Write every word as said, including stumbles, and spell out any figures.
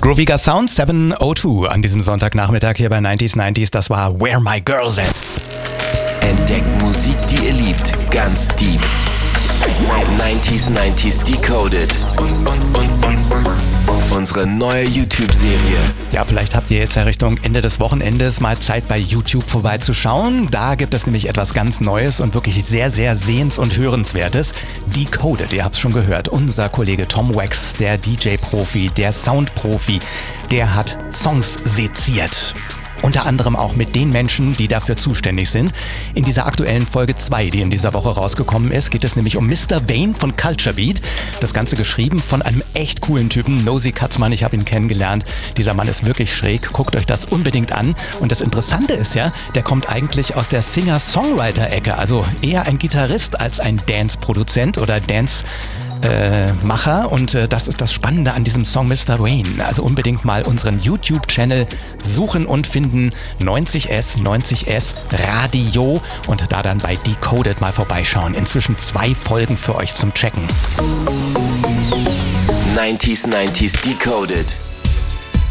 Grooviger Sound seven oh two an diesem Sonntagnachmittag hier bei neunzig neunzig. Das war Where My Girls At. Entdeckt Musik, die ihr liebt, ganz deep. neunzig neunzig Decoded. Unsere neue YouTube-Serie. Ja, vielleicht habt ihr jetzt ja Richtung Ende des Wochenendes mal Zeit bei YouTube vorbeizuschauen. Da gibt es nämlich etwas ganz Neues und wirklich sehr, sehr sehens- und hörenswertes. Decoded, ihr habt es schon gehört. Unser Kollege Tom Wax, der D J-Profi, der Sound-Profi, der hat Songs seziert. Unter anderem auch mit den Menschen, die dafür zuständig sind. In dieser aktuellen Folge zwei, die in dieser Woche rausgekommen ist, geht es nämlich um Mister Vane von Culture Beat. Das Ganze geschrieben von einem echt coolen Typen, Nosy Katzmann. Ich habe ihn kennengelernt. Dieser Mann ist wirklich schräg. Guckt euch das unbedingt an. Und das Interessante ist ja, der kommt eigentlich aus der Singer-Songwriter-Ecke. Also eher ein Gitarrist als ein Dance-Produzent oder Dance- Äh, Macher und äh, das ist das Spannende an diesem Song Mister Vane. Also unbedingt mal unseren YouTube-Channel suchen und finden, neunzig S, neunzig S Radio und da dann bei Decoded mal vorbeischauen. Inzwischen zwei Folgen für euch zum Checken. neunzig neunzig Decoded.